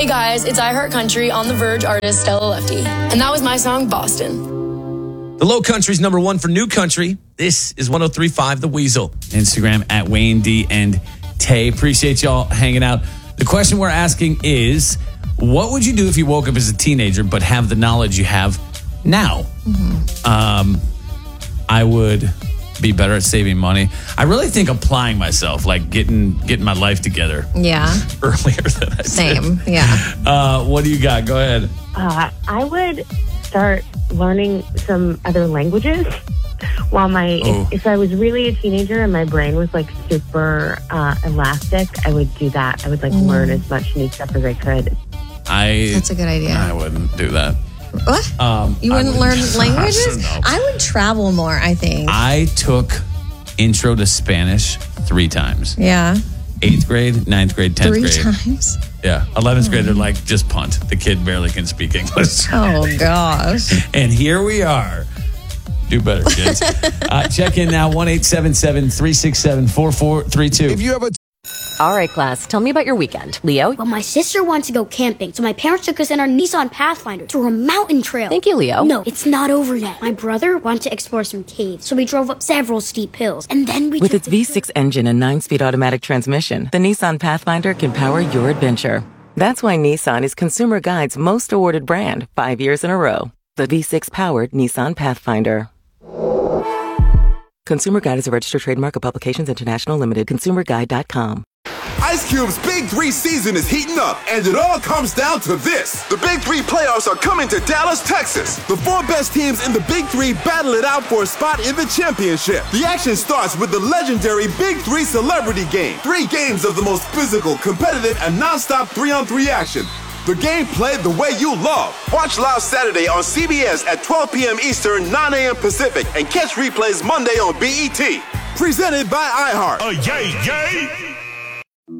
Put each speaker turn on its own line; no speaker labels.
Hey guys, it's I Heart Country on the Verge artist Stella Lefty. And that was my song, Boston.
The Low Country's number one for New Country. This is 103.5 The Weasel. Instagram at Wayne D and Tay. Appreciate y'all hanging out. The question we're asking is, what would you do if you woke up as a teenager but have the knowledge you have now? I would be better at saving money. I really think applying myself, like getting my life together.
Yeah.
Earlier than I did.
Same. Yeah.
What do you got? Go ahead.
I would start learning some other languages. While if I was really a teenager and my brain was like super elastic, I would do that. I would learn as much new stuff as I could.
That's a good idea.
I wouldn't do that.
What? You wouldn't learn languages?
No.
I would travel more, I think.
I took Intro to Spanish 3 times.
Yeah.
8th grade, 9th grade, 10th grade.
3 times?
Yeah. 11th grade, they're like, just punt. The kid barely can speak English.
Oh, gosh.
And here we are. Do better, kids. Check in now, 1-877-367-4432.
If you have a
All right, class, tell me about your weekend. Leo?
Well, my sister wanted to go camping, so my parents took us in our Nissan Pathfinder through a mountain trail.
Thank you, Leo.
No, it's not over yet. My brother wanted to explore some caves, so we drove up several steep hills, and then we
With its V6 engine and 9-speed automatic transmission, the Nissan Pathfinder can power your adventure. That's why Nissan is Consumer Guide's most awarded brand 5 years in a row. The V6-powered Nissan Pathfinder. Consumer Guide is a registered trademark of Publications International Limited. ConsumerGuide.com.
Ice Cube's Big 3 season is heating up, and it all comes down to this. The Big 3 playoffs are coming to Dallas, Texas. The 4 best teams in the Big 3 battle it out for a spot in the championship. The action starts with the legendary Big 3 Celebrity Game. 3 games of the most physical, competitive, and non-stop 3-on-3 action. The game played the way you love. Watch live Saturday on CBS at 12 p.m. Eastern, 9 a.m. Pacific, and catch replays Monday on BET. Presented by iHeart.
Yay, yay!